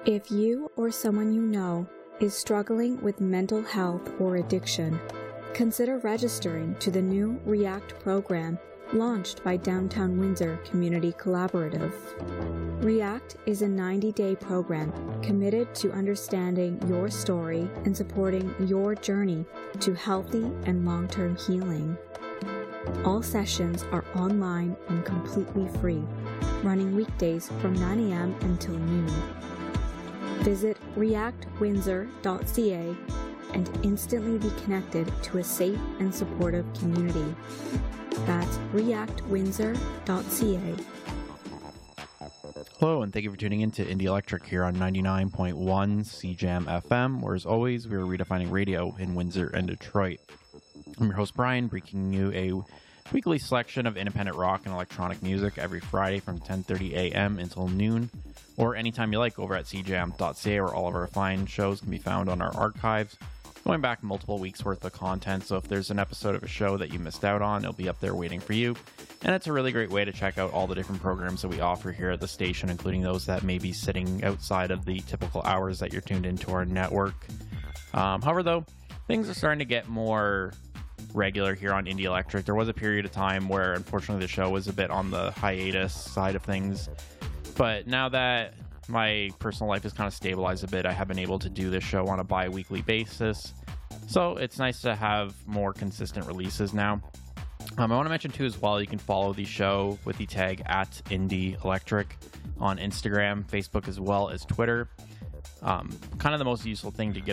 If you or someone you know is struggling with mental health or addiction, consider registering to the new REACT program launched by Downtown Windsor Community Collaborative. REACT is a 90-day program committed to understanding your story and supporting your journey to healthy and long-term healing. All sessions are online and completely free, running weekdays from 9 a.m. until noon. Visit reactwindsor.ca and instantly be connected to a safe and supportive community. That's reactwindsor.ca. Hello, and thank you for tuning in to Indie Electric here on 99.1 CJAM FM, where as always, we are redefining radio in Windsor and Detroit. I'm your host, Brian, bringing you a weekly selection of independent rock and electronic music every Friday from 10:30 a.m. until noon, or anytime you like over at cjam.ca, where all of our fine shows can be found on our archives, going back multiple weeks worth of content. So if there's an episode of a show that you missed out on, it'll be up there waiting for you. And it's a really great way to check out all the different programs that we offer here at the station, including those that may be sitting outside of the typical hours that you're tuned into our network. However, though, things are starting to get more regular here on Indie Electric. There was a period of time where, unfortunately, the show was a bit on the hiatus side of things. But now that my personal life has kind of stabilized a bit, I have been able to do this show on a bi-weekly basis. So it's nice to have more consistent releases now. I want to mention, too, as well, you can follow the show with the tag at Indie Electric on Instagram, Facebook, as well as Twitter. Kind of the most useful thing to get